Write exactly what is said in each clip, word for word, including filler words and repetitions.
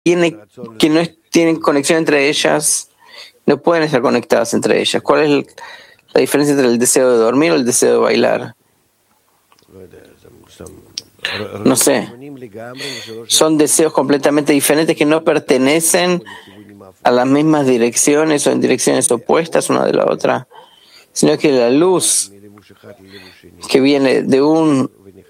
tiene, que no es- tienen conexión entre ellas, no pueden estar conectadas entre ellas. ¿Cuál es el- la diferencia entre el deseo de dormir o el deseo de bailar? No sé. Son deseos completamente diferentes que no pertenecen a las mismas direcciones o en direcciones opuestas una de la otra, sino que la luz que viene de un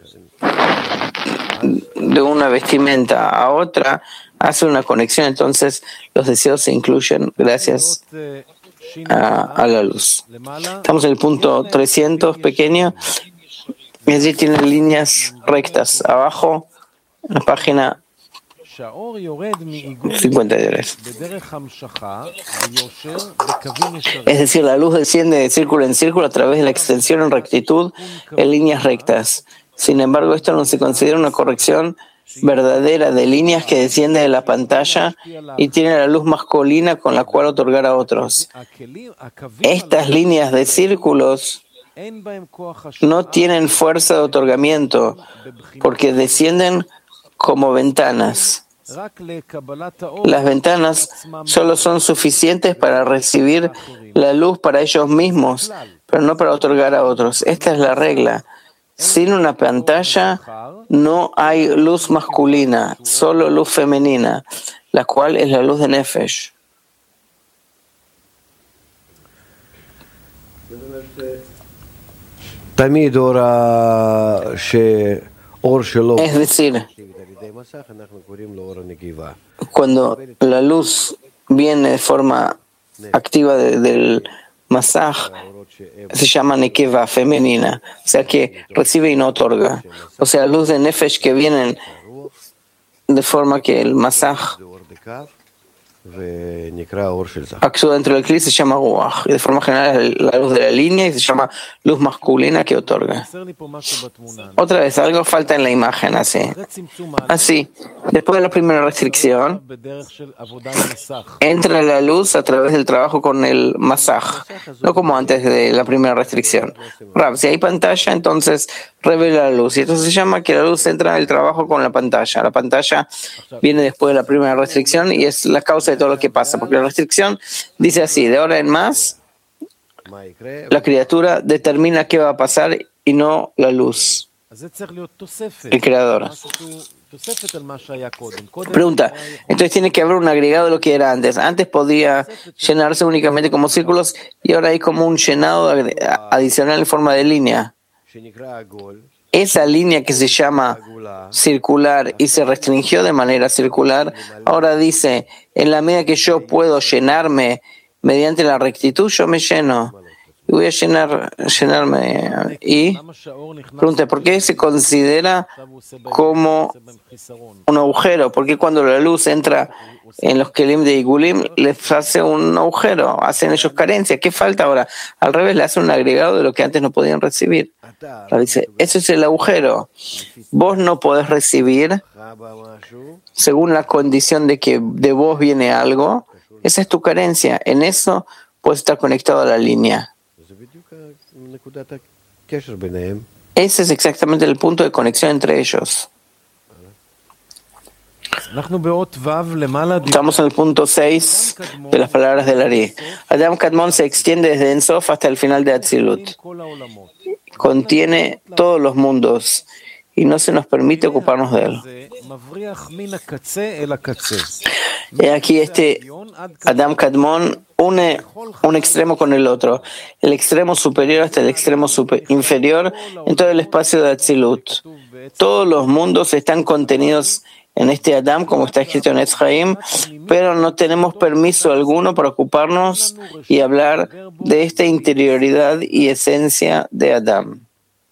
de una vestimenta a otra hace una conexión, entonces los deseos se incluyen gracias a, a la luz. Estamos en el punto trescientos pequeño, y allí tiene líneas rectas. Abajo, en la página cincuenta y tres. Es decir, la luz desciende de círculo en círculo a través de la extensión en rectitud en líneas rectas. Sin embargo, esto no se considera una corrección verdadera de líneas que descienden de la pantalla y tiene la luz masculina con la cual otorgar a otros. Estas líneas de círculos no tienen fuerza de otorgamiento porque descienden como ventanas. Las ventanas solo son suficientes para recibir la luz para ellos mismos, pero no para otorgar a otros. Esta es la regla. Sin una pantalla no hay luz masculina, solo luz femenina, la cual es la luz de Nefesh. Es decir, cuando la luz viene de forma activa de, del masaj, se llama nekeva, femenina, o sea que recibe y no otorga. O sea, luz de nefesh que vienen de forma que el masaj actúa dentro del kli se llama ruach, y de forma general la luz de la línea y se llama luz masculina que otorga. Otra vez, algo falta en la imagen, así. Así, después de la primera restricción, entra la luz a través del trabajo con el masaj, no como antes de la primera restricción. Rab, si hay pantalla, entonces revela la luz, y esto se llama que la luz entra en el trabajo con la pantalla. La pantalla viene después de la primera restricción y es la causa de todo lo que pasa, porque la restricción dice así: de ahora en más, la criatura determina qué va a pasar y no la luz, el creador. Pregunta, entonces tiene que haber un agregado de lo que era antes. Antes podía llenarse únicamente como círculos y ahora hay como un llenado adicional en forma de línea. Esa línea que se llama circular y se restringió de manera circular, ahora dice, en la medida que yo puedo llenarme mediante la rectitud, yo me lleno. Y voy a llenar, llenarme. Y pregunta, ¿por qué se considera como un agujero? Porque cuando la luz entra en los kelim de Igulim, les hace un agujero, hacen ellos carencia. ¿Qué falta ahora? Al revés, le hace un agregado de lo que antes no podían recibir. Dice, ese es el agujero. Vos no podés recibir según la condición de que de vos viene algo. Esa es tu carencia. En eso puedes estar conectado a la línea. Ese es exactamente el punto de conexión entre ellos. Estamos en el punto seis de las palabras del Ari. Adam Kadmon se extiende desde Ensof hasta el final de Atzilut. Contiene todos los mundos y no se nos permite ocuparnos de él. Y aquí este Adam Kadmon une un extremo con el otro, el extremo superior hasta el extremo super- inferior en todo el espacio de Atzilut. Todos los mundos están contenidos en este Adam, como está escrito en Etz Chaim, pero no tenemos permiso alguno para ocuparnos y hablar de esta interioridad y esencia de Adam.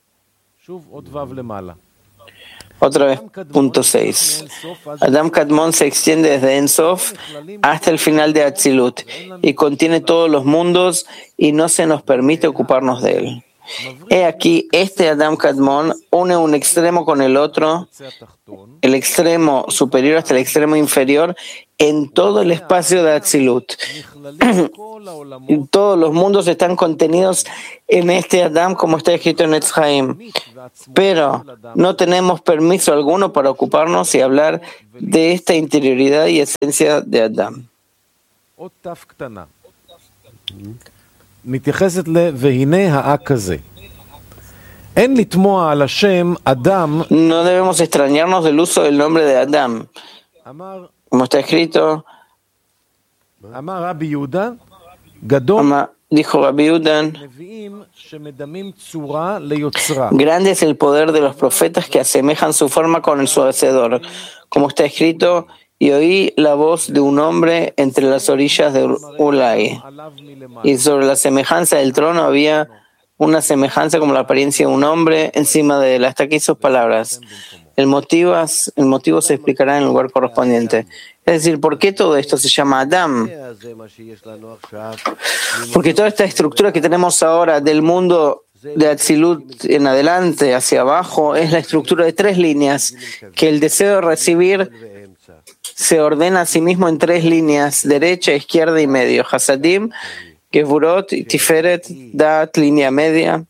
Otra vez, punto seis. Adam Kadmon se extiende desde Ensof hasta el final de Atzilut y contiene todos los mundos y no se nos permite ocuparnos de él. He aquí, este Adam Kadmon une un extremo con el otro, el extremo superior hasta el extremo inferior, en todo el espacio de Atzilut. Todos los mundos están contenidos en este Adam, como está escrito en Etz Haim. Pero no tenemos permiso alguno para ocuparnos y hablar de esta interioridad y esencia de Adam. No debemos extrañarnos del uso del nombre de Adam. Como está escrito, Ama, dijo Rabbi Yehuda, grande es el poder de los profetas que asemejan su forma con el su hacedor. Como está escrito, y oí la voz de un hombre entre las orillas de Ulai. Y sobre la semejanza del trono había una semejanza como la apariencia de un hombre encima de él. Hasta aquí sus palabras. El motivo, el motivo se explicará en el lugar correspondiente. Es decir, ¿por qué todo esto se llama Adam? Porque toda esta estructura que tenemos ahora del mundo de Atzilut en adelante hacia abajo es la estructura de tres líneas, que el deseo de recibir se ordena a sí mismo en tres líneas, derecha, izquierda y medio. Hasadim, Gevurot y Tiferet, Dat, línea media,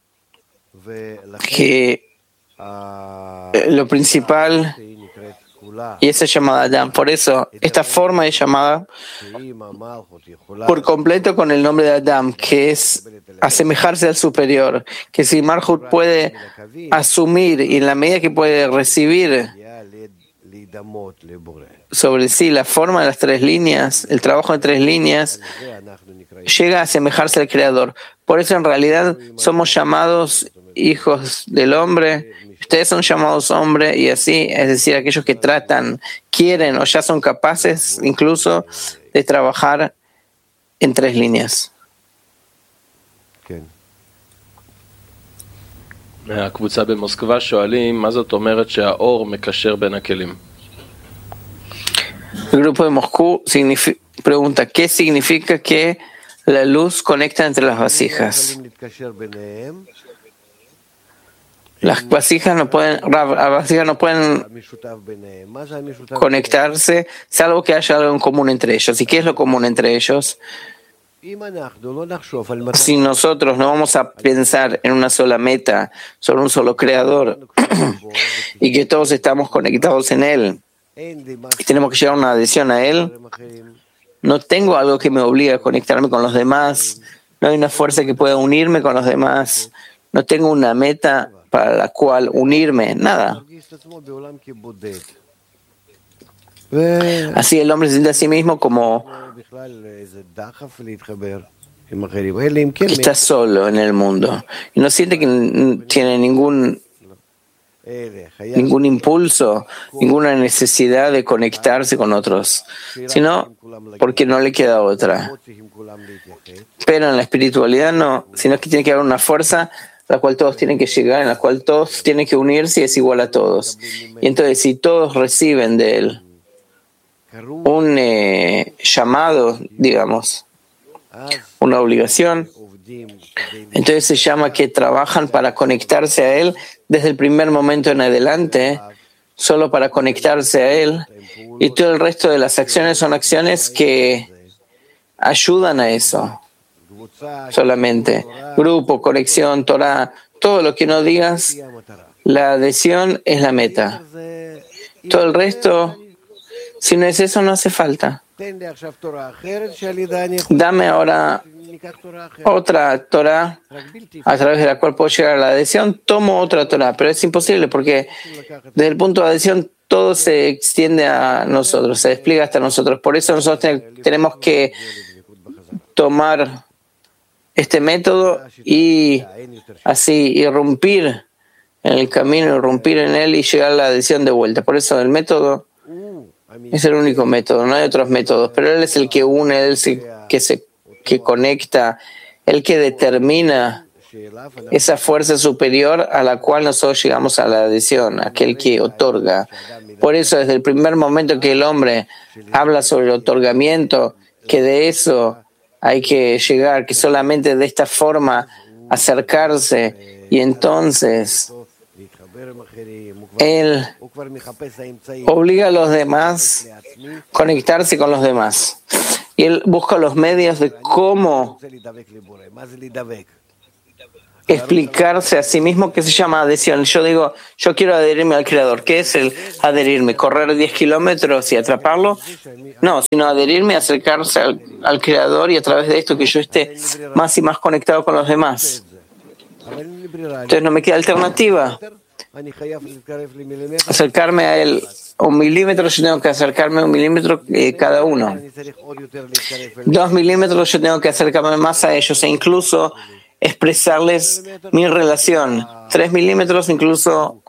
que lo principal, y esa es llamada Adam. Por eso, esta forma es llamada por completo con el nombre de Adam, que es asemejarse al superior, que si Malchut puede asumir y en la medida que puede recibir sobre sí la forma de las tres líneas, el trabajo de tres líneas, llega a asemejarse al Creador. Por eso en realidad somos llamados hijos del hombre, ustedes son llamados hombre y así, es decir, aquellos que tratan, quieren o ya son capaces incluso de trabajar en tres líneas. הקבוצה במוסקבה שואלים מה זאת אומרת שהאור מקשר בין הכלים. El grupo de Moscú pregunta ¿qué significa que la luz conecta entre las vasijas? Las vasijas no pueden, las vasijas no pueden conectarse salvo que haya algo en común entre ellos. ¿Y qué es lo común entre ellos? Si nosotros no vamos a pensar en una sola meta, sobre un solo creador, y que todos estamos conectados en él, y tenemos que llegar a una adhesión a él, no tengo algo que me obligue a conectarme con los demás, no hay una fuerza que pueda unirme con los demás, no tengo una meta para la cual unirme, nada. Así el hombre se siente a sí mismo como que está solo en el mundo y no siente que tiene ningún ningún impulso, ninguna necesidad de conectarse con otros, sino porque no le queda otra. Pero en la espiritualidad no, sino que tiene que haber una fuerza a la cual todos tienen que llegar, en la cual todos tienen que unirse y es igual a todos. Y entonces si todos reciben de él un eh, llamado, digamos, una obligación, entonces se llama que trabajan para conectarse a él desde el primer momento en adelante, solo para conectarse a él, y todo el resto de las acciones son acciones que ayudan a eso, solamente. Grupo, conexión, Torah, todo lo que no digas, la adhesión es la meta. Todo el resto, si no es eso, no hace falta. Dame ahora otra Torah a través de la cual puedo llegar a la adhesión, tomo otra Torah, pero es imposible porque desde el punto de adhesión todo se extiende a nosotros, se despliega hasta nosotros. Por eso nosotros te- tenemos que tomar este método y así irrumpir en el camino, irrumpir en él y llegar a la adhesión de vuelta. Por eso el método es el único método, no hay otros métodos, pero él es el que une, él es el que se que conecta, el que determina esa fuerza superior a la cual nosotros llegamos a la adhesión, aquel que otorga. Por eso desde el primer momento que el hombre habla sobre el otorgamiento, que de eso hay que llegar, que solamente de esta forma acercarse, y entonces él obliga a los demás a conectarse con los demás. Y él busca los medios de cómo explicarse a sí mismo, que se llama adhesión. Yo digo, yo quiero adherirme al Creador. ¿Qué es el adherirme? ¿Correr diez kilómetros y atraparlo? No, sino adherirme, acercarse al, al Creador, y a través de esto que yo esté más y más conectado con los demás. Entonces no me queda alternativa. Acercarme a él un milímetro, yo tengo que acercarme un milímetro eh, cada uno. Dos milímetros, yo tengo que acercarme más a ellos, e incluso expresarles mi relación. Tres milímetros, incluso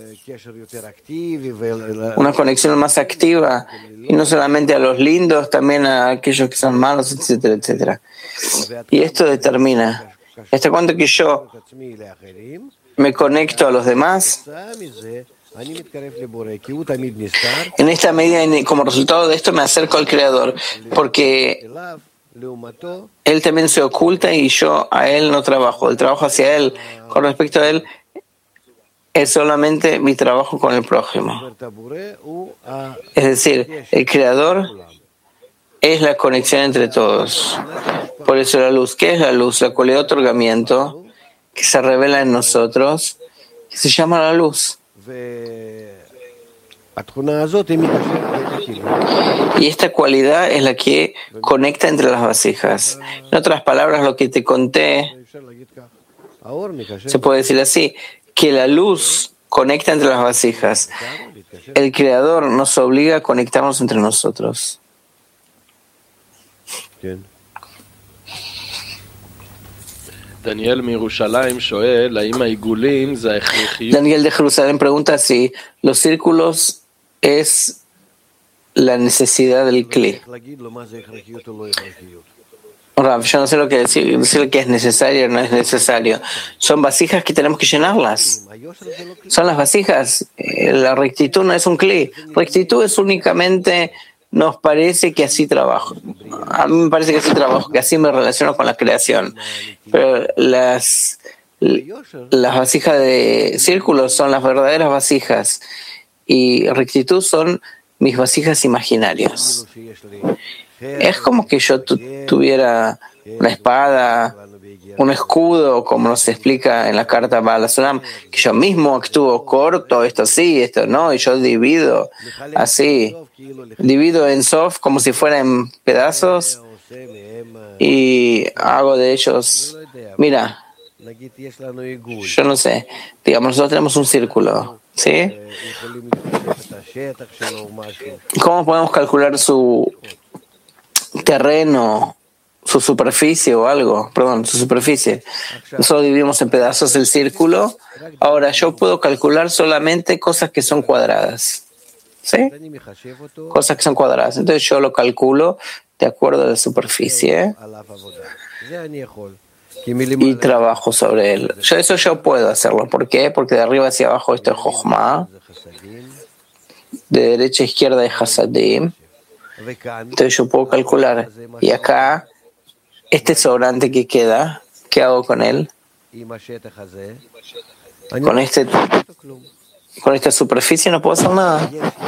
una conexión más activa, y no solamente a los lindos, también a aquellos que son malos, etcétera, etcétera. Y esto determina hasta cuánto que yo me conecto a los demás. En esta medida, como resultado de esto, me acerco al Creador, porque Él también se oculta y yo a Él no trabajo. El trabajo hacia Él, con respecto a Él, es solamente mi trabajo con el prójimo. Es decir, el Creador es la conexión entre todos. Por eso la luz, ¿qué es la luz? La cualidad de otorgamiento que se revela en nosotros, que se llama la luz. Y esta cualidad es la que conecta entre las vasijas. En otras palabras, lo que te conté, se puede decir así, que la luz conecta entre las vasijas. El Creador nos obliga a conectarnos entre nosotros. Daniel de Jerusalén pregunta si los círculos es la necesidad del Kli. Rav, yo no sé lo que decir, decir que es necesario o no es necesario. Son vasijas que tenemos que llenarlas. Son las vasijas. La rectitud no es un Kli. Rectitud es únicamente, nos parece que así trabajo. A mí me parece que así trabajo, que así me relaciono con la creación. Pero las, las vasijas de círculos son las verdaderas vasijas. Y rectitud son mis vasijas imaginarias. Es como que yo tu, tuviera una espada, un escudo, como nos explica en la carta Baal HaSulam, que yo mismo actúo corto, esto sí, esto no, y yo divido así, divido en soft como si fuera en pedazos, y hago de ellos, mira, yo no sé, digamos, nosotros tenemos un círculo, ¿sí? ¿Cómo podemos calcular su terreno, su superficie o algo? Perdón, su superficie. Nosotros dividimos en pedazos el círculo. Ahora, yo puedo calcular solamente cosas que son cuadradas, ¿sí? Cosas que son cuadradas. Entonces yo lo calculo de acuerdo a la superficie y trabajo sobre él. Yo, eso yo puedo hacerlo. ¿Por qué? Porque de arriba hacia abajo esto es Jochma, de derecha a izquierda es Hasadim. Entonces yo puedo calcular. Y acá, este sobrante que queda, ¿qué hago con él? Con este, con esta superficie no puedo hacer nada.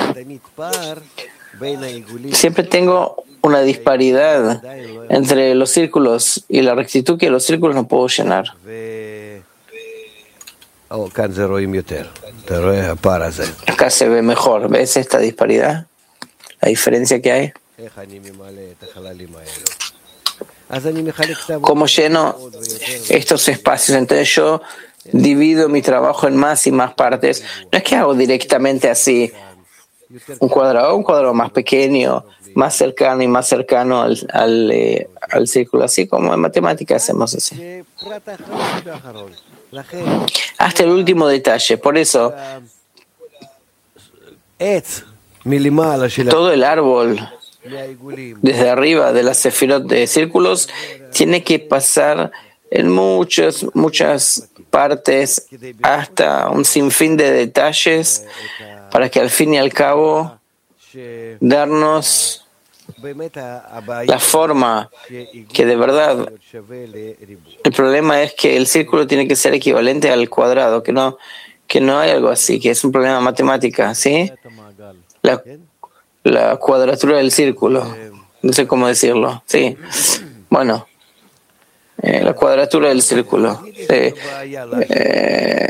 Siempre tengo una disparidad entre los círculos y la rectitud que los círculos no puedo llenar. Acá se ve mejor. ¿Ves esta disparidad? La diferencia que hay. ¿Cómo lleno estos espacios? Entonces yo divido mi trabajo en más y más partes. No es que hago directamente así un cuadrado, un cuadrado más pequeño, más cercano y más cercano al, al, eh, al círculo, así como en matemáticas hacemos así. Hasta el último detalle. Por eso, todo el árbol desde arriba de las sefirot de círculos tiene que pasar en muchas, muchas partes hasta un sinfín de detalles para que al fin y al cabo darnos La forma que de verdad el problema es que el círculo tiene que ser equivalente al cuadrado, que no, que no hay algo así, que es un problema matemática, ¿sí? La, la cuadratura del círculo, no sé cómo decirlo, sí. Bueno, eh, la cuadratura del círculo. Sí. Eh,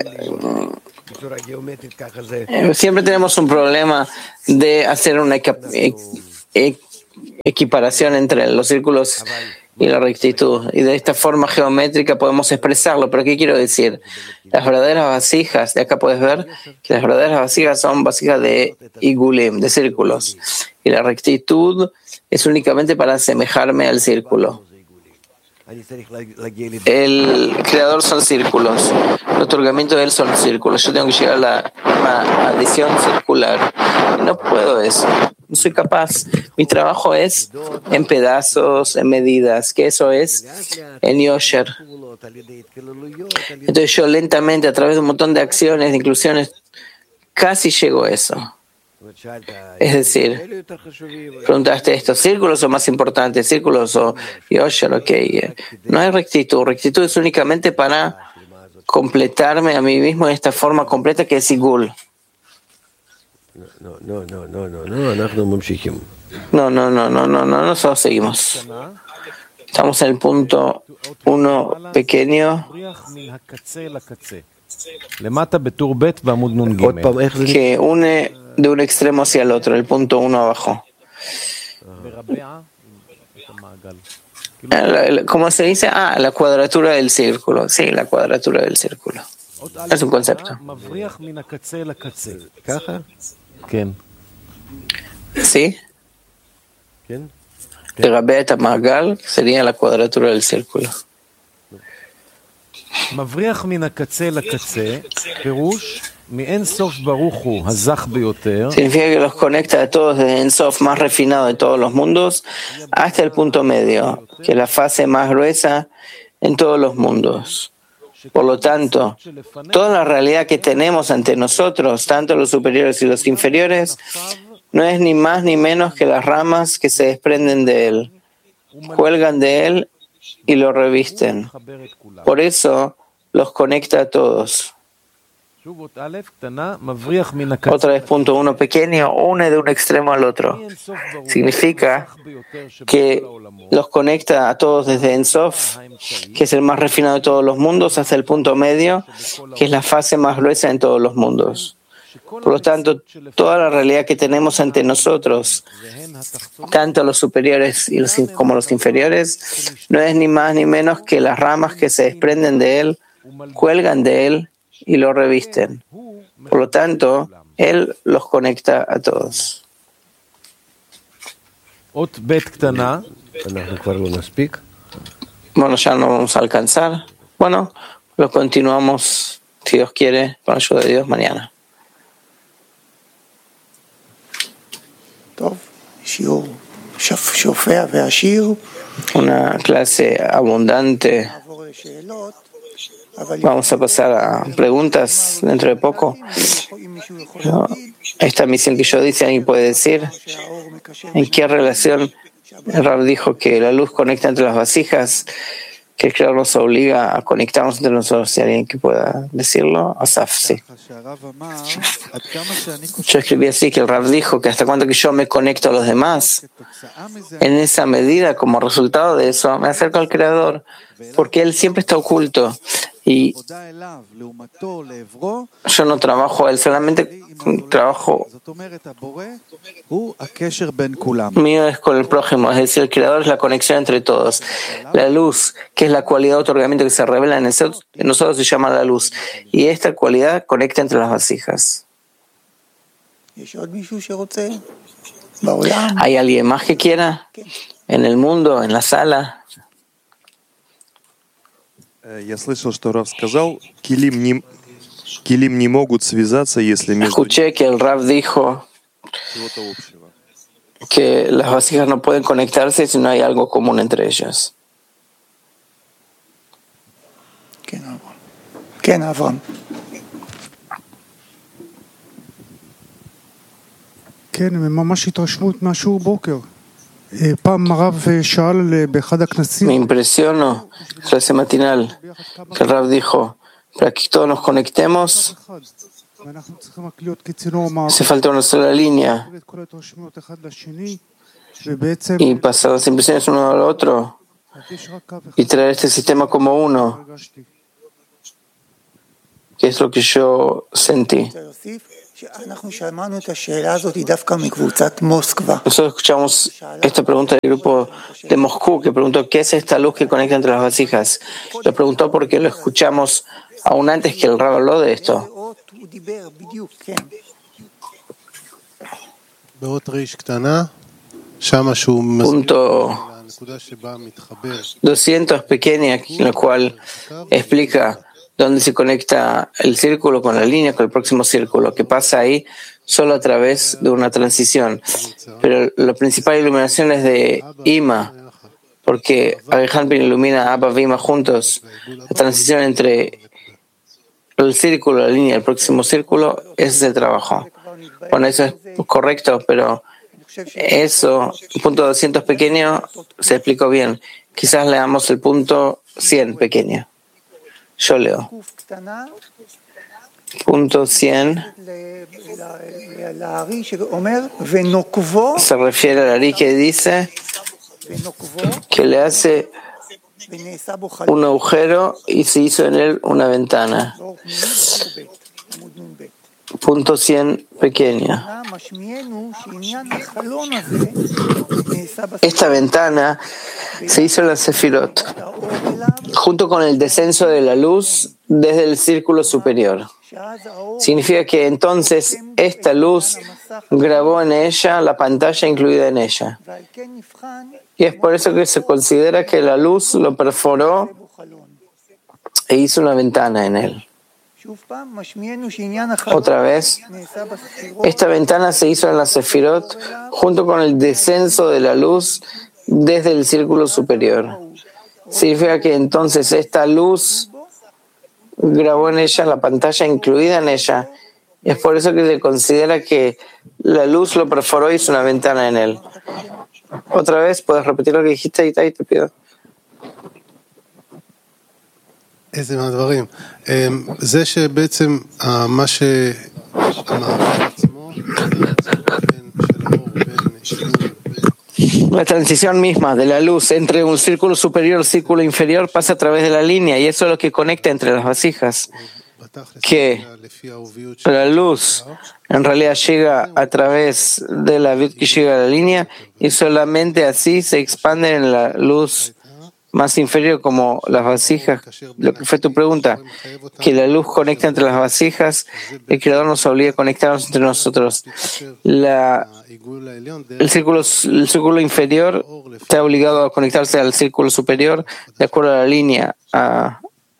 eh, siempre tenemos un problema de hacer una e- e- equiparación entre los círculos y la rectitud. Y de esta forma geométrica podemos expresarlo. Pero ¿qué quiero decir? Las verdaderas vasijas, de acá puedes ver que las verdaderas vasijas son vasijas de igulim, de círculos. Y la rectitud es únicamente para asemejarme al círculo. El creador son círculos, el otorgamiento de él son círculos. Yo tengo que llegar a la, la adición circular. No puedo eso, no soy capaz. Mi trabajo es en pedazos, en medidas, que eso es en Yosher. Entonces yo lentamente, a través de un montón de acciones, de inclusiones, casi llego a eso. Es decir, preguntaste, ¿estos círculos son más importantes? ¿Círculos o Yosher? Ok. No hay rectitud. Rectitud es únicamente para completarme a mí mismo en esta forma completa que es Igul. No, no, no, no, no, no, no, no, no, no, no, no, nosotros seguimos. Estamos en el punto uno pequeño. Que une de un extremo hacia el otro, el punto uno abajo. ¿Cómo se dice? Ah, la cuadratura del círculo. Sí, la cuadratura del círculo. Es un concepto. ¿Sí? Rabea et hamagal sería la cuadratura del círculo. Significa que los conecta a todos desde En Sof, más refinado de todos los mundos, hasta el punto medio, que es la fase más gruesa en todos los mundos. Por lo tanto, toda la realidad que tenemos ante nosotros, tanto los superiores y los inferiores, no es ni más ni menos que las ramas que se desprenden de él, cuelgan de él y lo revisten. Por eso los conecta a todos. Otra vez, punto uno pequeño, une de un extremo al otro. Significa que los conecta a todos desde En Sof, que es el más refinado de todos los mundos, hasta el punto medio, que es la fase más gruesa en todos los mundos. Por lo tanto, toda la realidad que tenemos ante nosotros, tanto los superiores y los, como los inferiores, no es ni más ni menos que las ramas que se desprenden de él, cuelgan de él y lo revisten. Por lo tanto, él los conecta a todos. Bueno, ya no vamos a alcanzar. Bueno, lo continuamos, si Dios quiere, con la ayuda de Dios, mañana. Una clase abundante. Vamos a pasar a preguntas dentro de poco. ¿No? Esta misión que yo dice, ¿alguien puede decir en qué relación el Rab dijo que la luz conecta entre las vasijas, que el Creador nos obliga a conectarnos entre nosotros? Si alguien que pueda decirlo, Asaf, sí. Yo escribí así, que el Rab dijo que hasta cuando que yo me conecto a los demás, en esa medida, como resultado de eso, me acerco al Creador, porque Él siempre está oculto. Y yo no trabajo a Él, solamente trabajo mío es con el prójimo, es decir, el Creador es la conexión entre todos. La luz, que es la cualidad de otorgamiento que se revela en nosotros, se llama la luz. Y esta cualidad conecta entre las vasijas. ¿Hay alguien más que quiera? ¿En el mundo? ¿En la sala? Я слышал, что Рав сказал, килим не, килим не могут связаться, если между Escuché que el Rav dijo que las vasijas no pueden conectarse si no hay algo común entre ellas. כן, אברהם. כן, ממש התרשמות מהשיעור בוקר. Me impresionó la clase matinal que el Rav dijo, para que todos nos conectemos, hace falta una sola línea y pasar las impresiones uno al otro y traer este sistema como uno, que es lo que yo sentí. Nosotros escuchamos esta pregunta del grupo de Moscú que preguntó ¿qué es esta luz que conecta entre las vasijas? Lo preguntó porque lo escuchamos aún antes que el Rav habló de esto. Punto doscientos pequeña, en la cual explica dónde se conecta el círculo con la línea, con el próximo círculo, que pasa ahí solo a través de una transición. Pero la principal iluminación es de Ima, porque Alejandro ilumina a Abba e Ima juntos. La transición entre el círculo, la línea, el próximo círculo, ese es el trabajo. Bueno, eso es correcto, pero eso, el punto doscientos pequeño, se explicó bien. Quizás leamos el punto cien pequeño. Yo leo. Punto cien se refiere al Ari que dice que le hace un agujero y se hizo en él una ventana. Punto cien pequeña. Esta ventana se hizo en la Sefirot, junto con el descenso de la luz desde el círculo superior. Significa que entonces esta luz grabó en ella la pantalla incluida en ella. Y es por eso que se considera que la luz lo perforó e hizo una ventana en él. Otra vez, esta ventana se hizo en la Sefirot junto con el descenso de la luz desde el círculo superior. Significa que entonces esta luz grabó en ella la pantalla incluida en ella. Es por eso que se considera que la luz lo perforó y hizo una ventana en él. Otra vez, ¿puedes repetir lo que dijiste, Itai? Te pido. איזה מהדברים? זה שבעצם מה שהמעבר עצמו בין של האור בין שינוי La transición misma de la luz entre un círculo superior y un círculo inferior pasa a través de la línea y eso es lo que conecta entre las vasijas. Que la luz en realidad llega a través de la vid que llega a la línea y solamente así se expande en la luz más inferior como las vasijas. Lo que fue tu pregunta, que la luz conecta entre las vasijas, el Creador nos obliga a conectarnos entre nosotros. La, el, círculo, el círculo inferior está obligado a conectarse al círculo superior de acuerdo a la línea, a